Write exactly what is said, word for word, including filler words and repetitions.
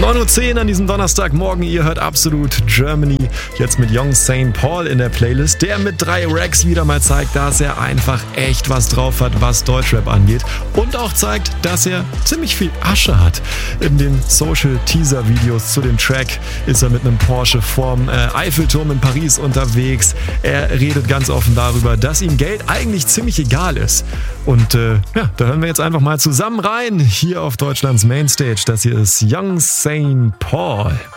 neun Uhr zehn an diesem Donnerstagmorgen. Ihr hört Absolut Germany. Jetzt mit Young Saint Paul in der Playlist, der mit drei Racks wieder mal zeigt, dass er einfach echt was drauf hat, was Deutschrap angeht. Und auch zeigt, dass er ziemlich viel Asche hat. In den Social-Teaser-Videos zu dem Track ist er mit einem Porsche vorm äh, Eiffelturm in Paris unterwegs. Er redet ganz offen darüber, dass ihm Geld eigentlich ziemlich egal ist. Und äh, ja, da hören wir jetzt einfach mal zusammen rein, hier auf Deutschlands Mainstage. Das hier ist Young Saint Paul.